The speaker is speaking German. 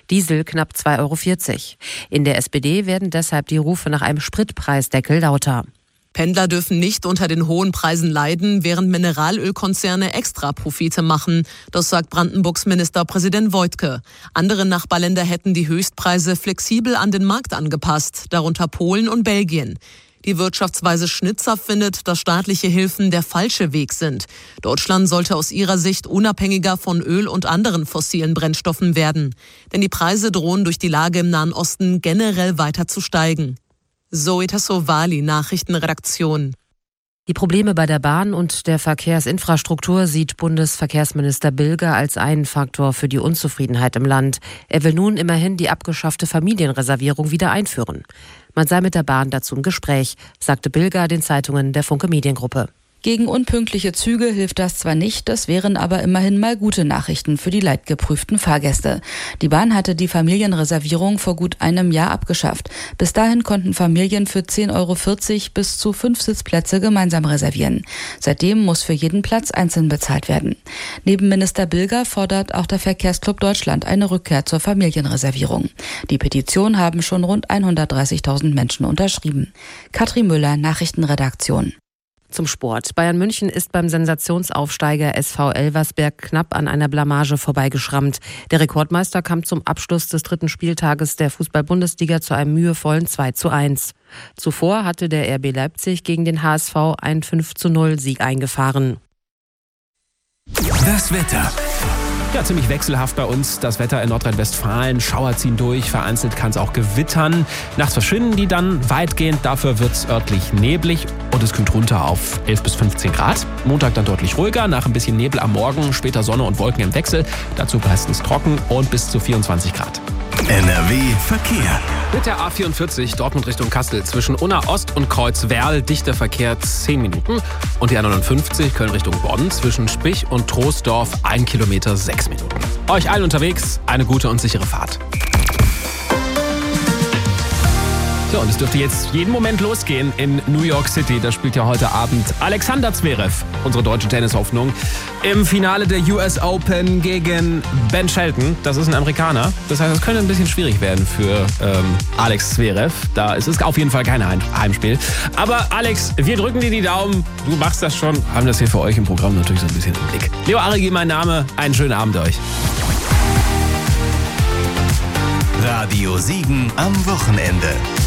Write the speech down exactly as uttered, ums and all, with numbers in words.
Diesel knapp zwei Euro vierzig. In der S P D werden deshalb die Rufe nach einem Spritpreisdeckel lauter. Pendler dürfen nicht unter den hohen Preisen leiden, während Mineralölkonzerne Extraprofite machen. Das sagt Brandenburgs Ministerpräsident Woidke. Andere Nachbarländer hätten die Höchstpreise flexibel an den Markt angepasst, darunter Polen und Belgien. Die Wirtschaftsweise Schnitzer findet, dass staatliche Hilfen der falsche Weg sind. Deutschland sollte aus ihrer Sicht unabhängiger von Öl und anderen fossilen Brennstoffen werden. Denn die Preise drohen durch die Lage im Nahen Osten generell weiter zu steigen. Zoe Tassovali, Nachrichtenredaktion. Die Probleme bei der Bahn und der Verkehrsinfrastruktur sieht Bundesverkehrsminister Bilger als einen Faktor für die Unzufriedenheit im Land. Er will nun immerhin die abgeschaffte Familienreservierung wieder einführen. Man sei mit der Bahn dazu im Gespräch, sagte Bilger den Zeitungen der Funke Mediengruppe. Gegen unpünktliche Züge hilft das zwar nicht, das wären aber immerhin mal gute Nachrichten für die leidgeprüften Fahrgäste. Die Bahn hatte die Familienreservierung vor gut einem Jahr abgeschafft. Bis dahin konnten Familien für zehn Euro vierzig bis zu fünf Sitzplätze gemeinsam reservieren. Seitdem muss für jeden Platz einzeln bezahlt werden. Neben Minister Bilger fordert auch der Verkehrsclub Deutschland eine Rückkehr zur Familienreservierung. Die Petition haben schon rund hundertdreißigtausend Menschen unterschrieben. Katrin Müller, Nachrichtenredaktion. Zum Sport. Bayern München ist beim Sensationsaufsteiger S V Elversberg knapp an einer Blamage vorbeigeschrammt. Der Rekordmeister kam zum Abschluss des dritten Spieltages der Fußball-Bundesliga zu einem mühevollen zwei zu eins. Zuvor hatte der R B Leipzig gegen den H S V einen fünf zu null Sieg eingefahren. Das Wetter. Ja, ziemlich wechselhaft bei uns. Das Wetter in Nordrhein-Westfalen. Schauer ziehen durch, vereinzelt kann es auch gewittern. Nachts verschwinden die dann weitgehend. Dafür wird es örtlich neblig und es kühlt runter auf elf bis fünfzehn Grad. Montag dann deutlich ruhiger, nach ein bisschen Nebel am Morgen, später Sonne und Wolken im Wechsel. Dazu meistens trocken und bis zu vierundzwanzig Grad. N R W Verkehr. Mit der A vierundvierzig Dortmund Richtung Kassel zwischen Unna Ost und Kreuzwerl dichter Verkehr zehn Minuten. Und die A neunundfünfzig Köln Richtung Bonn zwischen Spich und Troisdorf ein Kilometer sechs Minuten. Euch allen unterwegs eine gute und sichere Fahrt. So, und es dürfte jetzt jeden Moment losgehen in New York City. Da spielt ja heute Abend Alexander Zverev, unsere deutsche Tennishoffnung, im Finale der U S Open gegen Ben Shelton. Das ist ein Amerikaner. Das heißt, es könnte ein bisschen schwierig werden für ähm, Alex Zverev. Da ist es auf jeden Fall kein Heimspiel. Aber Alex, wir drücken dir die Daumen. Du machst das schon. Haben das hier für euch im Programm natürlich so ein bisschen im Blick. Leo Arigi, mein Name. Einen schönen Abend euch. Radio Siegen am Wochenende.